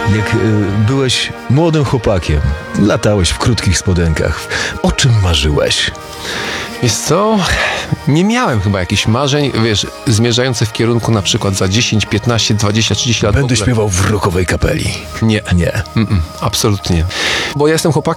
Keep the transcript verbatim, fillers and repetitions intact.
Jak y, byłeś młodym chłopakiem, latałeś w krótkich spodenkach, o czym marzyłeś? Wiesz co? Nie miałem chyba jakichś marzeń, wiesz, zmierzających w kierunku na przykład za dziesięć, piętnaście, dwadzieścia, trzydzieści lat. Będę w ogóle. śpiewał w rockowej kapeli. Nie. Nie. Mm-mm, absolutnie. Bo ja jestem chłopakiem,